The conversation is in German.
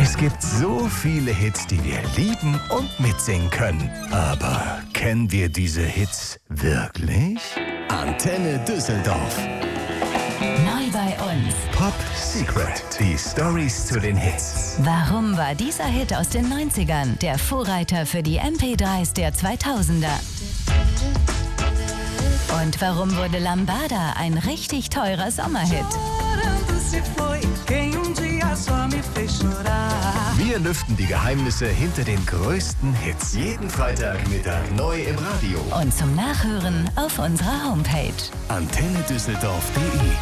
Es gibt so viele Hits, die wir lieben und mitsingen können. Aber kennen wir diese Hits wirklich? Antenne Düsseldorf. Neu bei uns. Pop Secret. Die Stories zu den Hits. Warum war dieser Hit aus den 90ern der Vorreiter für die MP3s der 2000er? Und warum wurde Lambada ein richtig teurer Sommerhit? Wir lüften die Geheimnisse hinter den größten Hits. Jeden Freitagmittag neu im Radio. Und zum Nachhören auf unserer Homepage. AntenneDüsseldorf.de